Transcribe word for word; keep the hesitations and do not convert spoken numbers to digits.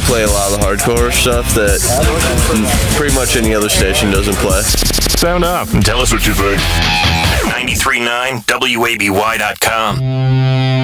play a lot of the hardcore stuff that pretty much any other station doesn't play. Sound up and tell us what you think. ninety-three point nine W A B Y dot com.